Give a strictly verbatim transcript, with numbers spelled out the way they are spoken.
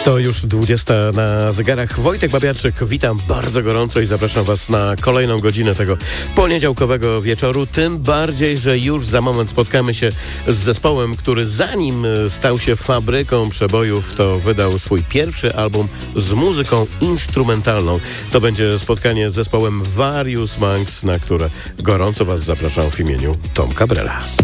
To już dwudziesta na zegarach. Wojtek Babiarczyk, witam bardzo gorąco i zapraszam Was na kolejną godzinę tego poniedziałkowego wieczoru. Tym bardziej, że już za moment spotkamy się z zespołem, który zanim stał się fabryką przebojów, to wydał swój pierwszy album z muzyką instrumentalną. To będzie spotkanie z zespołem Various Monks, na które gorąco Was zapraszam w imieniu Tomka Brela.